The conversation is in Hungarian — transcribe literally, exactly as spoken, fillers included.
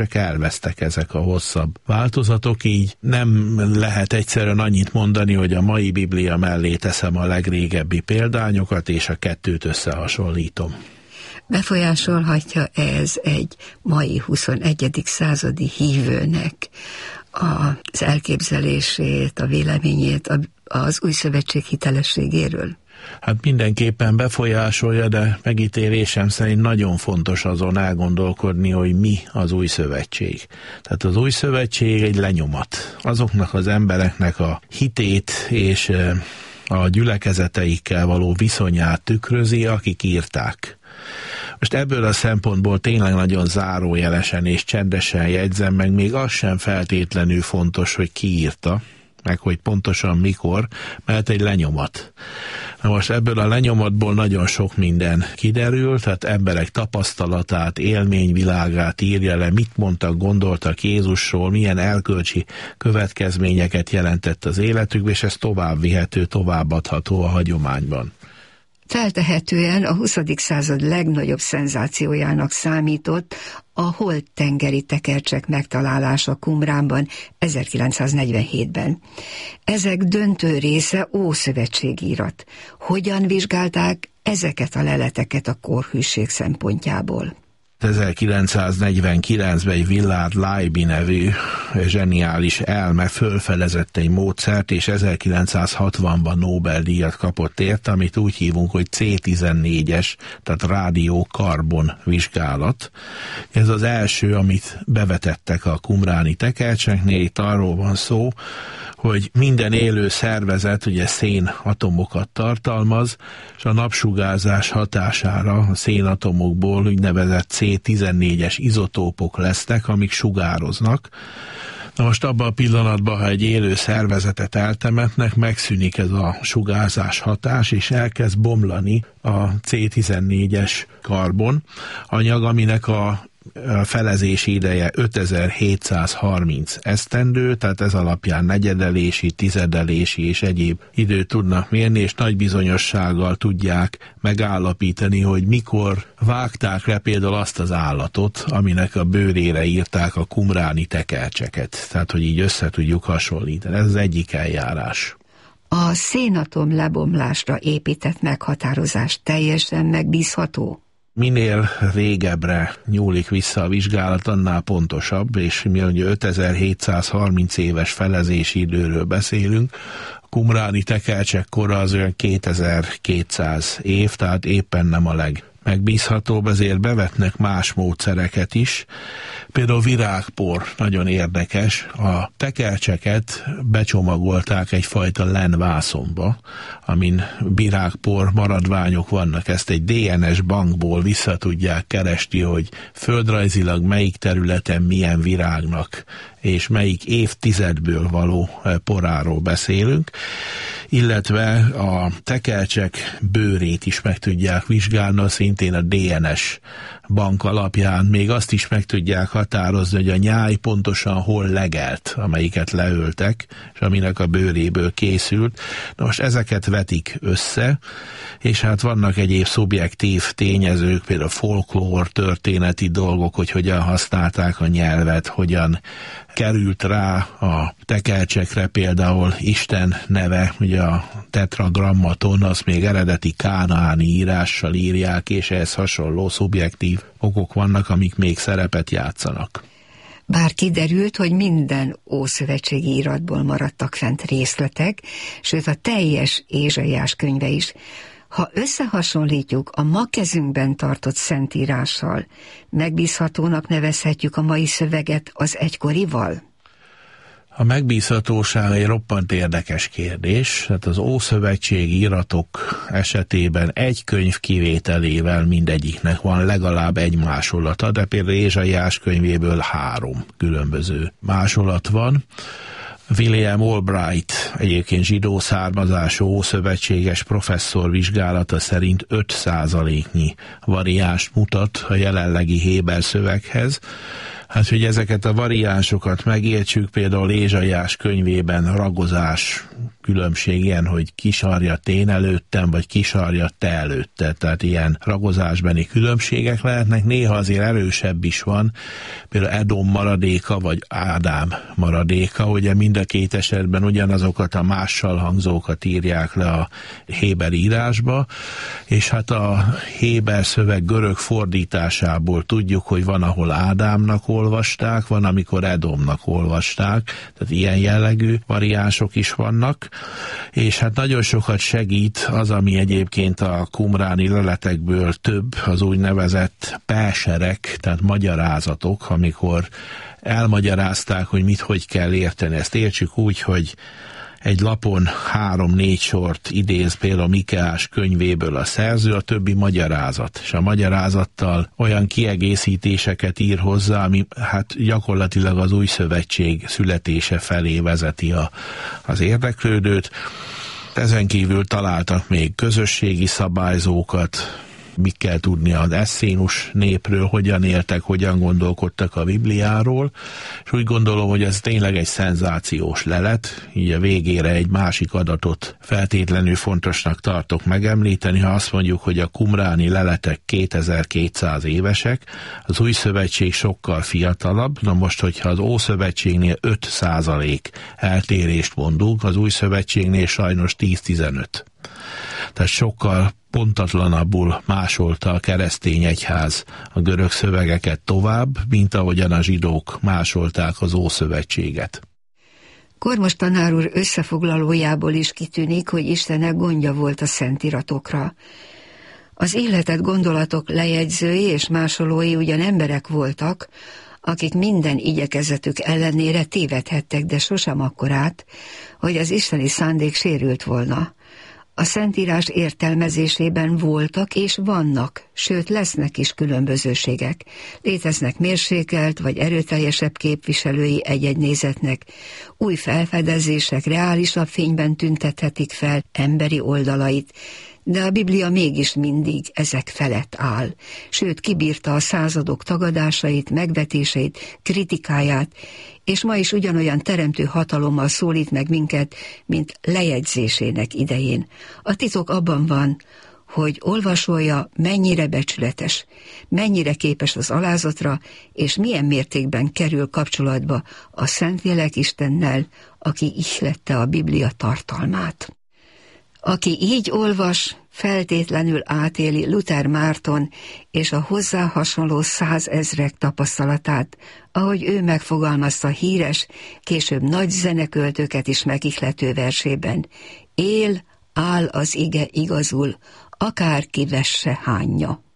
elvesztek ezek a hosszabb változatok, így nem lehet egyszerűen annyit mondani, hogy a mai Biblia mellé teszem a legrégebbi példányokat, és a kettőt összehasonlítom. Befolyásolhatja ez egy mai huszonegyedik századi hívőnek az elképzelését, a véleményét az új szövetség hitelességéről? Hát mindenképpen befolyásolja, de megítélésem szerint nagyon fontos azon elgondolkodni, hogy mi az új szövetség. Tehát az új szövetség egy lenyomat. Azoknak az embereknek a hitét és a gyülekezeteikkel való viszonyát tükrözi, akik írták. Most ebből a szempontból tényleg nagyon zárójelesen és csendesen jegyzem meg, még az sem feltétlenül fontos, hogy ki írta, meg hogy pontosan mikor, mert egy lenyomat. Na most ebből a lenyomatból nagyon sok minden kiderül, tehát emberek tapasztalatát, élményvilágát írja le, mit mondtak, gondoltak Jézusról, milyen elkölcsi következményeket jelentett az életükbe, és ez tovább vihető, továbbadható a hagyományban. Feltehetően a huszadik század legnagyobb szenzációjának számított a holt-tengeri tekercsek megtalálása Qumránban ezerkilencszáznegyvenhétben. Ezek döntő része ószövetségírat. Hogyan vizsgálták ezeket a leleteket a korhűség szempontjából? ezerkilencszáznegyvenkilencben egy Willard Leiby nevű zseniális elme fölfedezett egy módszert, és ezerkilencszázhatvanban Nobel-díjat kapott érte, amit úgy hívunk, hogy cé tizennégyes, tehát rádiókarbon vizsgálat. Ez az első, amit bevetettek a qumráni tekercseknél. Itt arról van szó, hogy minden élő szervezet ugye szénatomokat tartalmaz, és a napsugárzás hatására a szénatomokból úgynevezett cé tizennégyes izotópok lesznek, amik sugároznak. Na most abban a pillanatban, ha egy élő szervezetet eltemetnek, megszűnik ez a sugárzás hatás, és elkezd bomlani a cé tizennégyes karbon anyag, aminek a a felezési ideje ötezer-hétszázharminc esztendő, tehát ez alapján negyedelési, tizedelési és egyéb időt tudnak mérni, és nagy bizonyossággal tudják megállapítani, hogy mikor vágták le például azt az állatot, aminek a bőrére írták a qumráni tekercseket. Tehát, hogy így össze tudjuk hasonlítani. Ez az egyik eljárás. A szénatom lebomlásra épített meghatározás teljesen megbízható? Minél régebbre nyúlik vissza a vizsgálat, annál pontosabb, és mi ugye ötezer-hétszázharminc éves felezési időről beszélünk, a qumráni tekercsek kora az olyan kétezer-kétszáz év, tehát éppen nem a legmegbízhatóbb, ezért bevetnek más módszereket is. Például virágpor, nagyon érdekes, a tekercseket becsomagolták egyfajta lenvászonba, amin virágpor maradványok vannak. Ezt egy dé en es bankból vissza tudják keresni, hogy földrajzilag melyik területen milyen virágnak és melyik évtizedből való poráról beszélünk, illetve a tekercsek bőrét is meg tudják vizsgálni, szintén a dé en es bank alapján még azt is meg tudják határozni, hogy a nyáj pontosan hol legelt, amelyiket leöltek, és aminek a bőréből készült. Na most ezeket vetik össze, és hát vannak egyéb szubjektív tényezők, például folklór, történeti dolgok, hogy hogyan használták a nyelvet, hogyan került rá a tekercsekre például Isten neve, ugye a tetragrammaton, azt még eredeti kánaáni írással írják, és ehhez hasonló szubjektív okok vannak, amik még szerepet játszanak. Bár kiderült, hogy minden ószövetségi íratból maradtak fent részletek, sőt a teljes Ézsaiás könyve is, ha összehasonlítjuk a ma kezünkben tartott szentírással, megbízhatónak nevezhetjük a mai szöveget az egykorival? A megbízhatóság egy roppant érdekes kérdés. Hát az ószövetségi iratok esetében egy könyv kivételével mindegyiknek van legalább egy másolata, de például Ézsaiás könyvéből három különböző másolat van. William Albright, egyébként zsidó származású ószövetséges professzor vizsgálata szerint öt százaléknyi variást mutat a jelenlegi héber szöveghez. Hát, hogy ezeket a variánsokat megértsük, például Ézsaiás könyvében ragozás különbség ilyen, hogy kisarjat én előttem, vagy kisarjat te előtte. Tehát ilyen ragozásbeni különbségek lehetnek, néha azért erősebb is van, például Edom maradéka, vagy Ádám maradéka, ugye mind a két esetben ugyanazokat a mással hangzókat írják le a héber írásba, és hát a héber szöveg görög fordításából tudjuk, hogy van, ahol Ádámnak olvasták, van, amikor Edomnak olvasták, tehát ilyen jellegű variánsok is vannak, és hát nagyon sokat segít az, ami egyébként a qumráni leletekből több, az úgynevezett pelserek, tehát magyarázatok, amikor elmagyarázták, hogy mit, hogy kell érteni. Ezt értsük úgy, hogy egy lapon három-négy sort idéz például Mikeás könyvéből a szerző, a többi magyarázat, és a magyarázattal olyan kiegészítéseket ír hozzá, ami hát gyakorlatilag az új szövetség születése felé vezeti a, az érdeklődőt. Ezen kívül találtak még közösségi szabályzókat, mit kell tudni az eszénus népről, hogyan éltek, hogyan gondolkodtak a Bibliáról, és úgy gondolom, hogy ez tényleg egy szenzációs lelet, így a végére egy másik adatot feltétlenül fontosnak tartok megemlíteni, ha azt mondjuk, hogy a qumráni leletek kétezer-kétszáz évesek, az új szövetség sokkal fiatalabb, na most, hogyha az Ószövetségnél öt százalék eltérést mondunk, az új szövetségnél sajnos tíz-tizenöt. Tehát sokkal pontatlanabbul másolta a keresztény egyház a görög szövegeket tovább, mint ahogyan a zsidók másolták az Ószövetséget. Kormos tanár úr összefoglalójából is kitűnik, hogy Istennek gondja volt a szentíratokra. Az életet gondolatok lejegyzői és másolói ugyan emberek voltak, akik minden igyekezetük ellenére tévedhettek, de sosem akkorát, hogy az isteni szándék sérült volna. A Szentírás értelmezésében voltak és vannak, sőt lesznek is különbözőségek. Léteznek mérsékelt vagy erőteljesebb képviselői egy-egy nézetnek. Új felfedezések reálisabb fényben tüntethetik fel emberi oldalait, de a Biblia mégis mindig ezek felett áll, sőt kibírta a századok tagadásait, megvetéseit, kritikáját, és ma is ugyanolyan teremtő hatalommal szólít meg minket, mint lejegyzésének idején. A titok abban van, hogy olvasója mennyire becsületes, mennyire képes az alázatra, és milyen mértékben kerül kapcsolatba a Szentlélek Istennel, aki ihlette a Biblia tartalmát. Aki így olvas, feltétlenül átéli Luther Márton és a hozzá hasonló százezrek tapasztalatát, ahogy ő megfogalmazta híres, később nagy zeneköltőket is megihlető versében: él, áll az ige igazul, akárki vesse hányja.